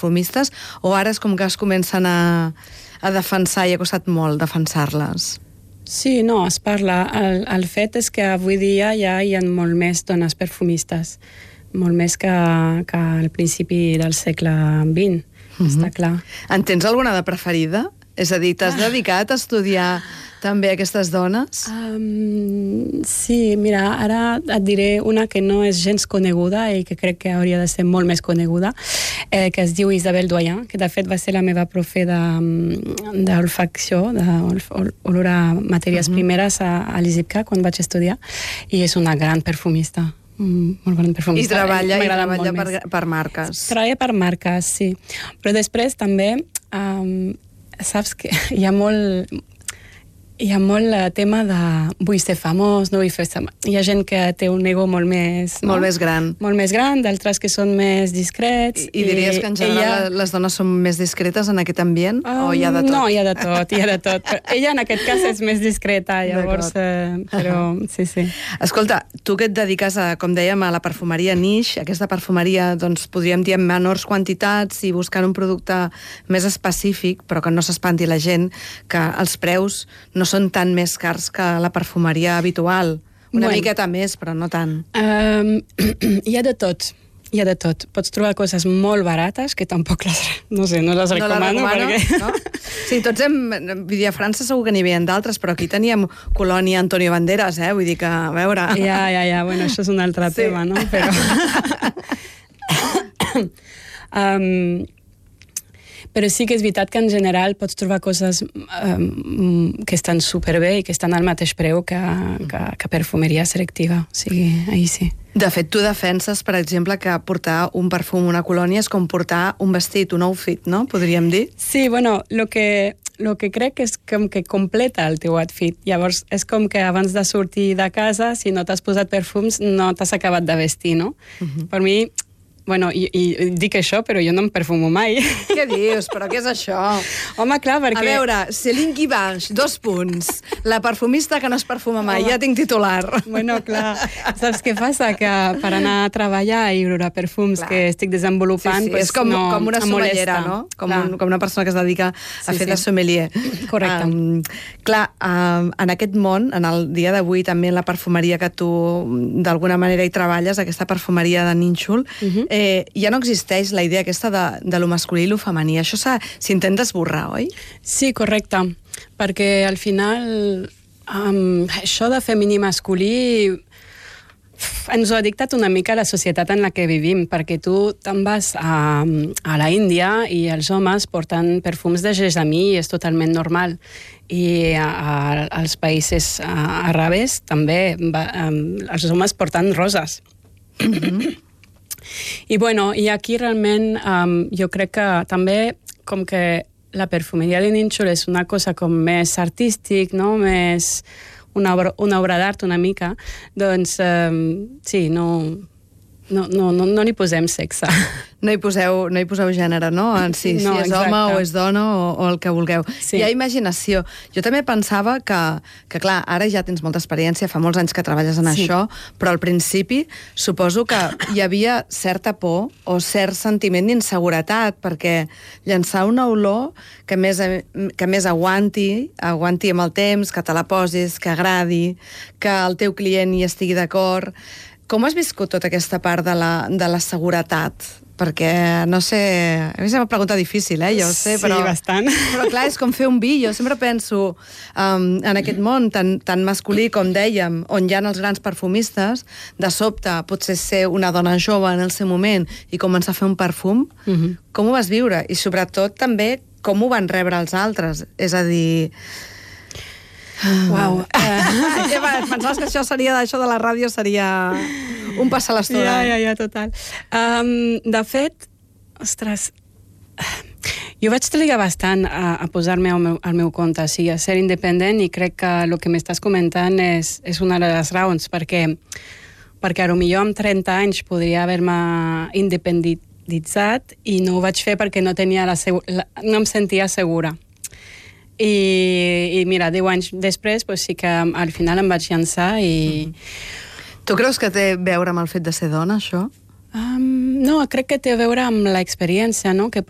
perfumistes, o ara és com que es comencen a defensar i ha costat molt defensar-les? Sí, no, es parla. El fet és que avui dia ja hi ha molt més dones perfumistes, molt més que al principi del segle XX, està clar. En tens alguna de preferida? És a dir, t'has dedicat a estudiar també aquestes dones? Sí, mira, ara et diré una que no és gens coneguda i que crec que hauria de ser molt més coneguda, que es diu Isabelle Doyen, que de fet va ser la meva profe d'olfacció, d'olor a matèries primeres a l'ISIPCA quan vaig estudiar, i és una gran perfumista. Molt gran perfumista. I treballa per marques. Treballa per marques, sí. Però després també saps que hi ha molt tema de vull ser famós, no vull fer... Hi ha gent que té un ego molt més... Molt més gran. Molt més gran, d'altres que són més discrets. I diries que en general les dones són més discretes en aquest ambient? O hi ha de tot? No, hi ha de tot. Però ella en aquest cas és més discreta, llavors... Però sí. Escolta, tu que et dediques, com dèiem, a la perfumeria niche, aquesta perfumeria, doncs, podríem dir en menors quantitats i buscant un producte més específic, però que no s'espanti la gent, que els preus no són tan més cars que la perfumeria habitual. Una miqueta més, però no tant. Hi ha de tot. Pots trobar coses molt barates, que tampoc les recomano. Perquè... No? Sí, tots a França segur que n'hi havia d'altres, però aquí teníem Colònia Antonio Banderas, vull dir que, a veure... Ja, bueno, això és un altre tema, no? Però... Però sí que és veritat que en general pots trobar coses que estan superbé i que estan al mateix preu que perfumeria selectiva. O sigui, ahí sí. De fet, tu defenses, per exemple, que portar un perfum, una colònia, és com portar un vestit, un outfit, no? Podríem dir? Sí, bueno, lo que crec és com que completa el teu outfit. Llavors, és com que abans de sortir de casa, si no t'has posat perfums, no t'has acabat de vestir, no? Per mi... Bueno, i dic això, però jo no em perfumo mai. Què dius? Però què és això? Home, clar, perquè... A veure, Céline Guibanch, 2 punts. La perfumista que no es perfuma mai. Ja tinc titular. Bueno, clar. Saps què passa? Que per anar a treballar i olor a perfums que estic desenvolupant... Sí, és com una sommeliera, no? Com una persona que es dedica a fer de sommelier. Correcte. Clar, en aquest món, en el dia d'avui, també en la perfumeria que tu d'alguna manera hi treballes, aquesta perfumeria de nínxol, ja no existeix la idea aquesta de lo masculí i lo femení. Això s'intenta esborrar, oi? Sí, correcte. Perquè al final això de femení i masculí ens ho ha dictat una mica la societat en la que vivim, perquè tu te'n vas a la Índia i els homes porten perfums de gessamí i és totalment normal. I als països arabes també els homes porten roses. I bueno, i aquí realment jo crec que també com que la perfumeria de nínxol és una cosa com més artístic, no? Més una obra d'art una mica, doncs sí, no li posem sexe. No hi poseu gènere, no? Si és home o és dona o el que vulgueu. Sí. Hi ha imaginació. Jo també pensava que clar, ara ja tens molta experiència, fa molts anys que treballes en això, però al principi suposo que hi havia certa por o cert sentiment d'inseguretat, perquè llançar una olor que més aguanti amb el temps, que te la posis, que agradi, que el teu client hi estigui d'acord. Com has viscut tota aquesta part de la seguretat? Perquè, no sé... A mi és una pregunta difícil, jo ho sé, però... Sí, bastant. Però clar, és com fer un vi. Jo sempre penso en aquest món tan masculí, com dèiem, on hi ha els grans perfumistes, de sobte potser ser una dona jove en el seu moment i començar a fer un perfum. Com ho vas viure? I sobretot també com ho van rebre els altres? És a dir... Uau. Pensaves que això de la ràdio seria un passar l'estona. Ja, total. De fet, ostres, jo vaig trigar bastant a posar-me al meu compte, o sigui, a ser independent, i crec que el que m'estàs comentant és una de les raons, perquè potser amb 30 anys podria haver-me independitzat i no ho vaig fer perquè no em sentia segura. I mira, 10 anys després sí que al final em vaig llançar i... Tu creus que té a veure amb el fet de ser dona, això? No, crec que té a veure amb l'experiència, no? Que